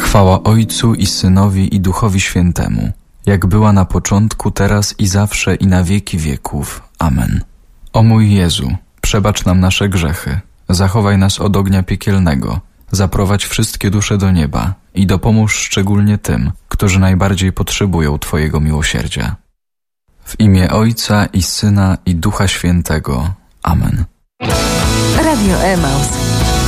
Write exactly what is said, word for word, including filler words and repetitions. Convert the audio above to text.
Chwała Ojcu i Synowi i Duchowi Świętemu, jak była na początku, teraz i zawsze i na wieki wieków. Amen. O mój Jezu, przebacz nam nasze grzechy, zachowaj nas od ognia piekielnego, zaprowadź wszystkie dusze do nieba i dopomóż szczególnie tym, którzy najbardziej potrzebują Twojego miłosierdzia. W imię Ojca i Syna i Ducha Świętego. Amen. Radio Emaus.